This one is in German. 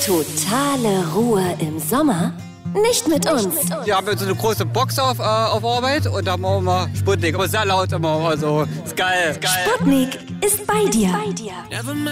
Totale Ruhe im Sommer? Nicht mit uns. Wir haben jetzt so eine große Box auf Arbeit und da haben wir immer Sputnik. Aber sehr laut immer so. Ist geil. Sputnik ist bei dir.